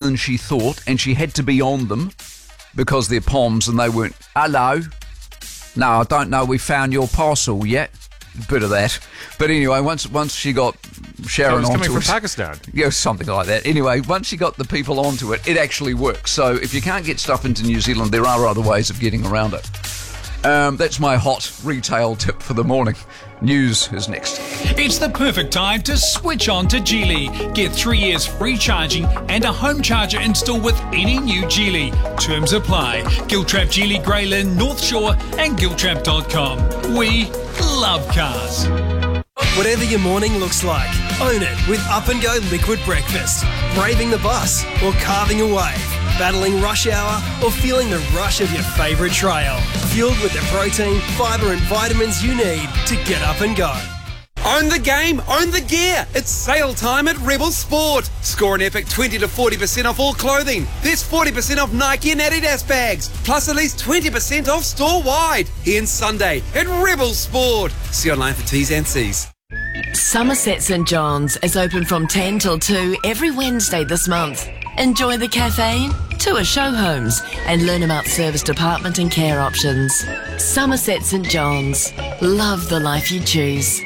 than she thought, and she had to be on them because they're Poms and they weren't. Hello? No, I don't know. We found your parcel yet. Bit of that. But anyway, once she got Sharon onto it... coming from Pakistan. Yeah, something like that. Anyway, once she got the people onto it, it actually works. So if you can't get stuff into New Zealand, there are other ways of getting around it. That's my hot retail tip for the morning. News is next. It's the perfect time to switch on to Geely. Get 3 years free charging and a home charger installed with any new Geely. Terms apply. Giltrap Geely Greyland, North Shore and Giltrap.com. We love cars. Whatever your morning looks like, own it with Up and Go Liquid Breakfast. Braving the bus or carving a wave. Battling rush hour or feeling the rush of your favourite trail. Fueled with the protein, fibre and vitamins you need to get up and go. Own the game, own the gear. It's sale time at Rebel Sport. Score an epic 20 to 40% off all clothing. There's 40% off Nike and Adidas bags, plus at least 20% off store-wide. Here Sunday at Rebel Sport. See online for T's and C's. Somerset St John's is open from 10 till 2 every Wednesday this month. Enjoy the cafe, tour show homes and learn about service department and care options. Somerset St John's. Love the life you choose.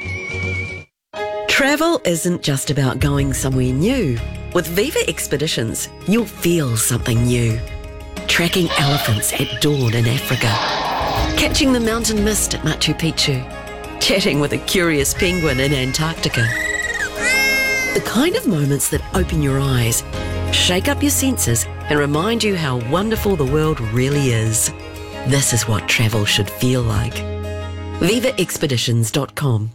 Travel isn't just about going somewhere new. With Viva Expeditions, you'll feel something new. Tracking elephants at dawn in Africa. Catching the mountain mist at Machu Picchu. Chatting with a curious penguin in Antarctica. The kind of moments that open your eyes, shake up your senses and remind you how wonderful the world really is. This is what travel should feel like. VivaExpeditions.com.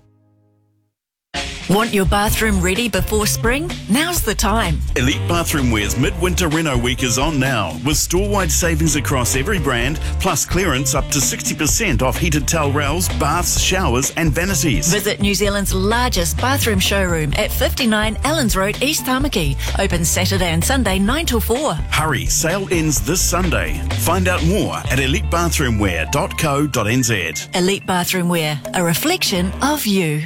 Want your bathroom ready before spring? Now's the time. Elite Bathroom Wear's Midwinter Reno Week is on now, with store-wide savings across every brand, plus clearance up to 60% off heated towel rails, baths, showers and vanities. Visit New Zealand's largest bathroom showroom at 59 Allens Road, East Tamaki. Open Saturday and Sunday 9 till 4. Hurry, sale ends this Sunday. Find out more at elitebathroomwear.co.nz. Elite Bathroom Wear, a reflection of you.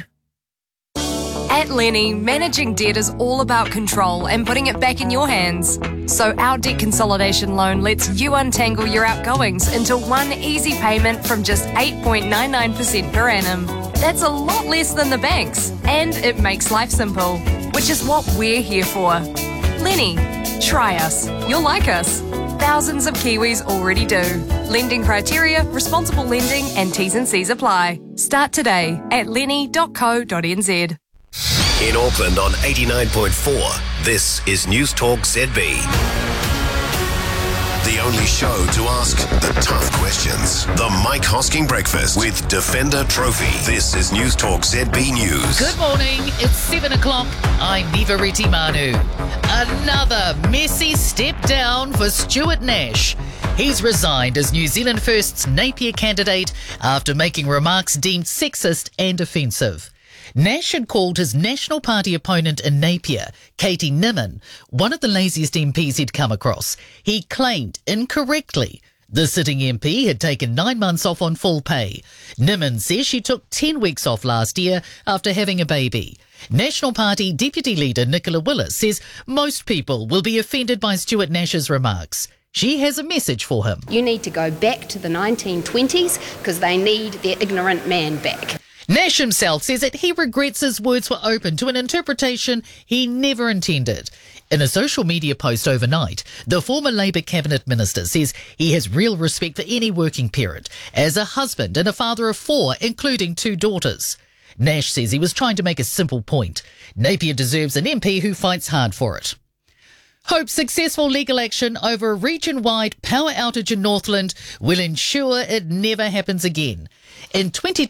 At Lenny, managing debt is all about control and putting it back in your hands. So our debt consolidation loan lets you untangle your outgoings into one easy payment from just 8.99% per annum. That's a lot less than the banks, and it makes life simple, which is what we're here for. Lenny, try us. You'll like us. Thousands of Kiwis already do. Lending criteria, responsible lending and T's and C's apply. Start today at lenny.co.nz. In Auckland on 89.4, this is News Talk ZB. The only show to ask the tough questions. The Mike Hosking Breakfast with Defender Trophy. This is News Talk ZB News. Good morning, it's 7 o'clock. I'm Nivareti Manu. Another messy step down for Stuart Nash. He's resigned as New Zealand First's Napier candidate after making remarks deemed sexist and offensive. Nash had called his National Party opponent in Napier, Katie Nimmin, one of the laziest MPs he'd come across. He claimed, incorrectly, the sitting MP had taken 9 months off on full pay. Nimmin says she took 10 weeks off last year after having a baby. National Party Deputy Leader Nicola Willis says most people will be offended by Stuart Nash's remarks. She has a message for him. You need to go back to the 1920s because they need their ignorant man back. Nash himself says that he regrets his words were open to an interpretation he never intended. In a social media post overnight, the former Labour Cabinet Minister says he has real respect for any working parent, as a husband and a father of 4, including 2 daughters. Nash says he was trying to make a simple point. Napier deserves an MP who fights hard for it. Hope successful legal action over a region-wide power outage in Northland will ensure it never happens again. In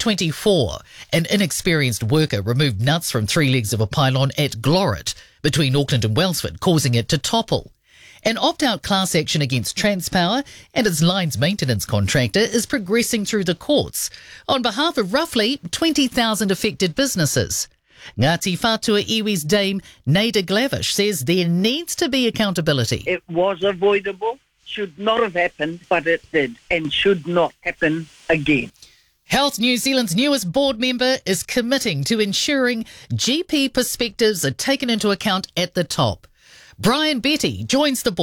2024, an inexperienced worker removed nuts from 3 legs of a pylon at Glorit between Auckland and Wellsford, causing it to topple. An opt-out class action against Transpower and its lines maintenance contractor is progressing through the courts on behalf of roughly 20,000 affected businesses. Ngāti Whātua Iwi's Dame Nader Glavish says there needs to be accountability. It was avoidable, should not have happened, but it did, and should not happen again. Health New Zealand's newest board member is committing to ensuring GP perspectives are taken into account at the top. Brian Betty joins the board.